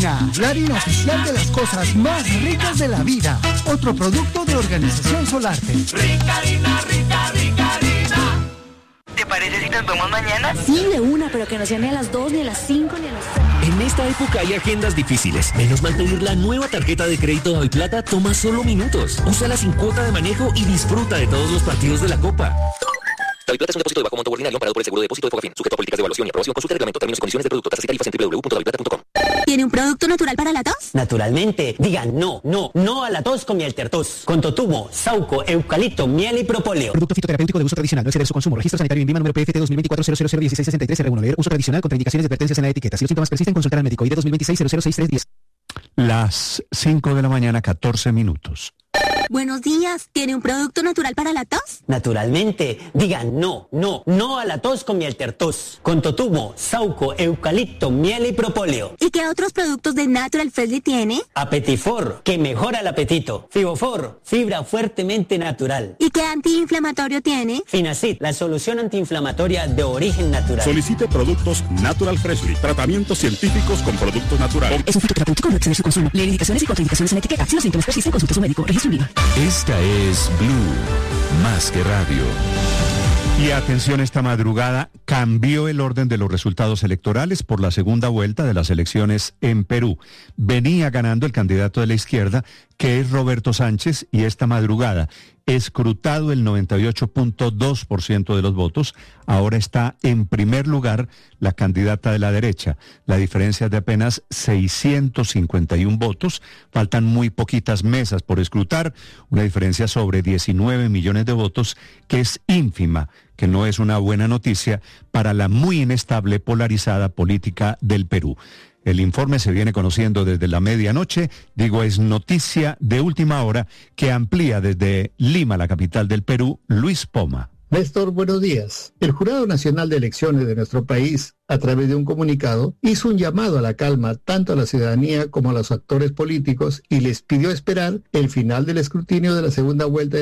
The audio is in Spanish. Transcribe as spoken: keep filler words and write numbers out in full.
Harina, la harina oficial de las cosas más ricas de la vida. Otro producto de Organización Solarte. Rica harina, rica, rica harina. ¿Te parece si nos vemos mañana? Sí, de una, pero que no sea ni a las dos, ni a las cinco, ni a las seis. En esta época hay agendas difíciles. Menos mal pedir la nueva tarjeta de crédito Daviplata toma solo minutos. Úsala sin cuota de manejo y disfruta de todos los partidos de la Copa. Daviplata es un depósito de bajo monto ordinario amparado por el seguro de depósito de Fogafín, sujeto a políticas de evaluación y aprobación. Consulta el reglamento, términos y condiciones del producto, tasas y tarifas en doble u doble u doble u punto daviplata punto com. ¿Tiene un producto natural para la tos? Naturalmente. Digan no, no, no a la tos con Mieltertos. Con totumo, sauco, eucalipto, miel y propóleo. Producto fitoterapéutico de uso tradicional. No exceder su consumo. Registro sanitario INVIMA número P F T dos mil veinticuatro cero cero cero dieciséis sesenta y tres R uno. Leer uso tradicional con indicaciones y advertencias en la etiqueta. Si los síntomas persisten, consultar al médico. I D dos mil veintiséis cero cero seis tres diez. Las cinco de la mañana, catorce minutos. Buenos días. ¿Tiene un producto natural para la tos? Naturalmente. Digan no, no, no a la tos con Mieltertos. Con totumo, sauco, eucalipto, miel y propóleo. ¿Y qué otros productos de Natural Freshly tiene? Apetifor, que mejora el apetito. Fibofor, fibra fuertemente natural. ¿Y qué antiinflamatorio tiene? Finacid, la solución antiinflamatoria de origen natural. Solicite productos Natural Freshly. Tratamientos científicos con productos naturales. Es un fitoterapéutico, no exceder su consumo. Leer indicaciones y contraindicaciones en la etiqueta. Si los síntomas persisten, consulte a su médico. Registro INVIMA. Esta es Blue, más que radio. Y atención, esta madrugada cambió el orden de los resultados electorales por la segunda vuelta de las elecciones en Perú. Venía ganando el candidato de la izquierda, que es Roberto Sánchez, y esta madrugada, escrutado el noventa y ocho punto dos por ciento de los votos, ahora está en primer lugar la candidata de la derecha. La diferencia es de apenas seiscientos cincuenta y uno votos, faltan muy poquitas mesas por escrutar, una diferencia sobre diecinueve millones de votos, que es ínfima, que no es una buena noticia para la muy inestable, polarizada política del Perú. El informe se viene conociendo desde la medianoche, digo, es noticia de última hora que amplía desde Lima, la capital del Perú, Luis Poma. Néstor, buenos días. El Jurado Nacional de Elecciones de nuestro país, a través de un comunicado, hizo un llamado a la calma tanto a la ciudadanía como a los actores políticos y les pidió esperar el final del escrutinio de la segunda vuelta de